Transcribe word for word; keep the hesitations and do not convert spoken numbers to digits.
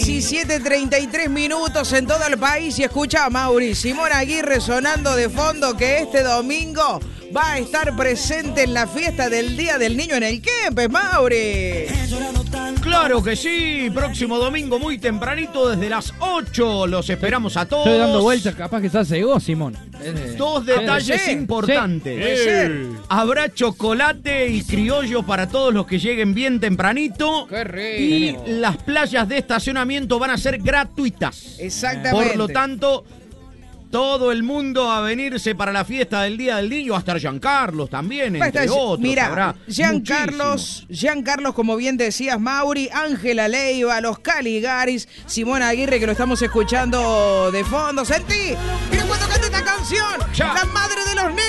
diecisiete treinta y tres minutos en todo el país y escucha a Mauri Simón Aguirre sonando de fondo que este domingo va a estar presente en la fiesta del Día del Niño en el Kempes, Mauri. Claro que sí, próximo domingo muy tempranito desde las ocho, los esperamos a todos. Estoy dando vueltas, capaz que ya llegó, Simón. De... Dos detalles sí, importantes. Sí, sí. Habrá chocolate y criollo para todos los que lleguen bien tempranito. Qué rico. Y las playas de estacionamiento van a ser gratuitas. Exactamente. Por lo tanto, todo el mundo a venirse para la fiesta del Día del Niño, va a estar Giancarlos también, entre Estar, otros. mira, Giancarlos, Giancarlos, como bien decías, Mauri, Ángela Leiva, los Caligaris, Simón Aguirre, que lo estamos escuchando de fondo. Sentí, mira cuando canta esta canción, ya. La madre de los nenes.